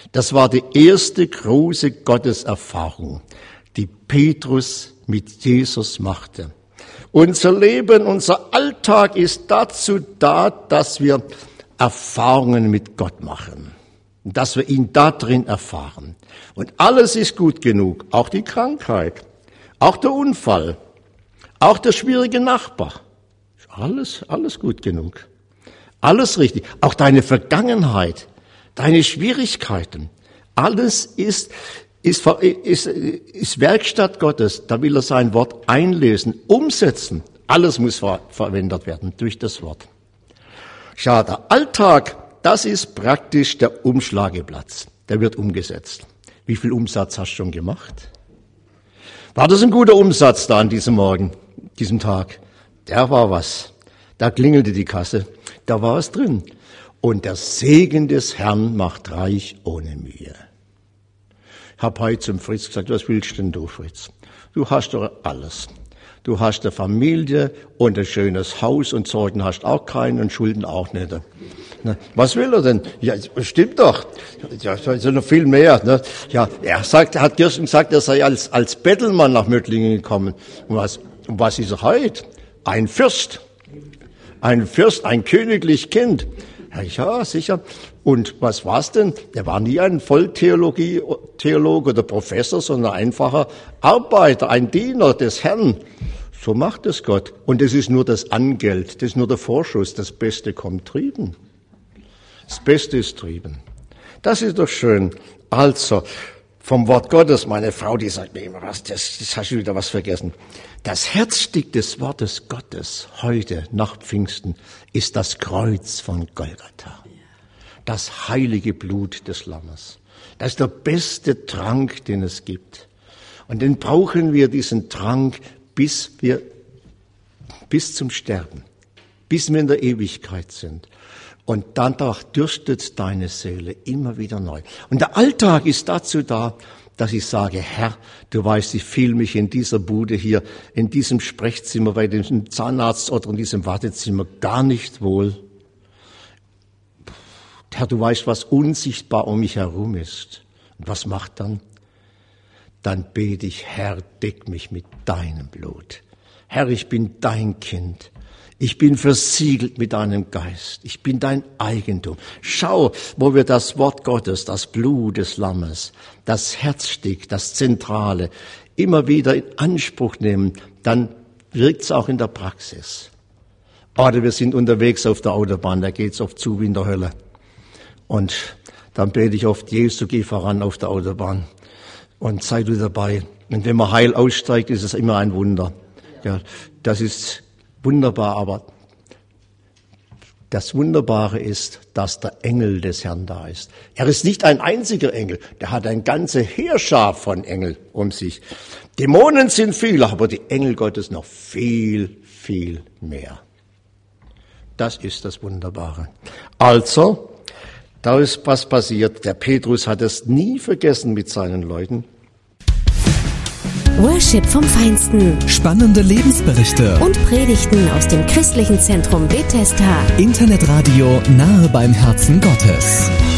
Das war die erste große Gotteserfahrung, die Petrus mit Jesus machte. Unser Leben, unser Alltag ist dazu da, dass wir Erfahrungen mit Gott machen, dass wir ihn da drin erfahren. Und alles ist gut genug, auch die Krankheit, auch der Unfall, auch der schwierige Nachbar. Alles gut genug. Alles richtig. Auch deine Vergangenheit, deine Schwierigkeiten. Alles ist Werkstatt Gottes. Da will er sein Wort einlesen, umsetzen. Alles muss verwendet werden durch das Wort. Schau, der Alltag, das ist praktisch der Umschlageplatz. Der wird umgesetzt. Wie viel Umsatz hast du schon gemacht? War das ein guter Umsatz da an diesem Morgen, diesem Tag? Der war was. Da klingelte die Kasse. Da war es drin. Und der Segen des Herrn macht reich ohne Mühe. Ich habe heute zum Fritz gesagt, was willst denn du, Fritz? Du hast doch alles. Du hast eine Familie und ein schönes Haus und Sorgen hast auch keinen und Schulden auch nicht. Na, was will er denn? Ja, stimmt doch. Ja, ist ja noch viel mehr. Ne? Ja, er hat gestern gesagt, er sei als Bettelmann nach Möttlingen gekommen. Und was ist er heute? Ein Fürst, ein königlich Kind. Ja, sicher. Und was war's denn? Er war nie ein Volltheologe oder Professor, sondern ein einfacher Arbeiter, ein Diener des Herrn. So macht es Gott. Und es ist nur das Angeld, das ist nur der Vorschuss. Das Beste kommt trieben. Das Beste ist trieben. Das ist doch schön. Also, vom Wort Gottes, meine Frau, die sagt mir immer was, das hast du wieder was vergessen. Das Herzstück des Wortes Gottes heute nach Pfingsten ist das Kreuz von Golgatha. Das heilige Blut des Lammes. Das ist der beste Trank, den es gibt. Und den brauchen wir, diesen Trank, bis zum Sterben, bis wir in der Ewigkeit sind. Und danach dürstet deine Seele immer wieder neu. Und der Alltag ist dazu da, dass ich sage, Herr, du weißt, ich fühle mich in dieser Bude hier, in diesem Sprechzimmer, bei dem Zahnarzt oder in diesem Wartezimmer gar nicht wohl. Herr, du weißt, was unsichtbar um mich herum ist. Und was macht dann? Dann bete ich, Herr, deck mich mit deinem Blut. Herr, ich bin dein Kind. Ich bin versiegelt mit deinem Geist. Ich bin dein Eigentum. Schau, wo wir das Wort Gottes, das Blut des Lammes, das Herzstück, das Zentrale immer wieder in Anspruch nehmen, dann wirkt es auch in der Praxis. Oder wir sind unterwegs auf der Autobahn, da geht's oft zu wie in der Hölle. Und dann bete ich oft, Jesus, geh voran auf der Autobahn und sei du dabei. Und wenn man heil aussteigt, ist es immer ein Wunder. Ja, das ist wunderbar, aber das Wunderbare ist, dass der Engel des Herrn da ist. Er ist nicht ein einziger Engel, der hat eine ganze Heerschar von Engeln um sich. Dämonen sind viele, aber die Engel Gottes noch viel, viel mehr. Das ist das Wunderbare. Also, da ist was passiert. Der Petrus hat es nie vergessen mit seinen Leuten. Worship vom Feinsten. Spannende Lebensberichte. Und Predigten aus dem christlichen Zentrum Bethesda. Internetradio nahe beim Herzen Gottes.